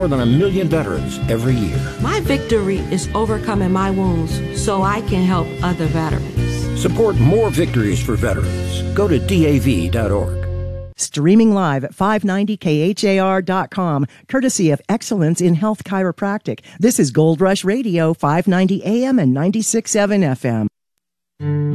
More than 1 million veterans every year. My victory is overcoming my wounds so I can help other veterans. Support more victories for veterans. Go to DAV.org. Streaming live at 590KHAR.com, courtesy of Excellence in Health Chiropractic. This is Gold Rush Radio, 590 AM and 96.7 FM.